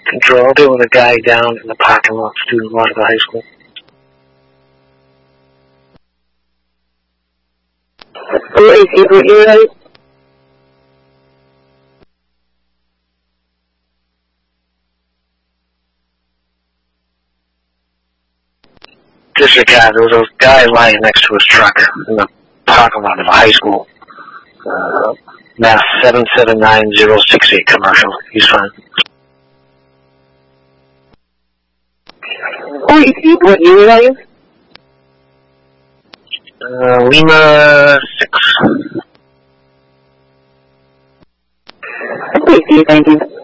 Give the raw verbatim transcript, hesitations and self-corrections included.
Control, there was a guy down in the parking lot, student lot of the high school. What is it, what you're right? Disregard, there was a guy lying next to his truck in the parking lot of a high school. Uh, Mass seven seven nine zero six eight commercial. He's fine. What is it, what you're right? Uh, Lima six. What is it, thank you.